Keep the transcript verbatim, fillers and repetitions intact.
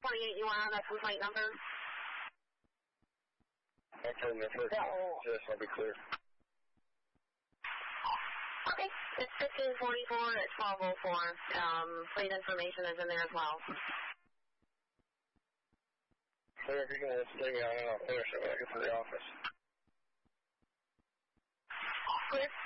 twenty-eight, you want to have that complaint number? I told him the first one. Just I'll be clear. Okay, it's fifteen forty-four at twelve oh four. Um, plate information is in there as well. So if you're going to stay me on, I'll finish it when I get to the office. Clear.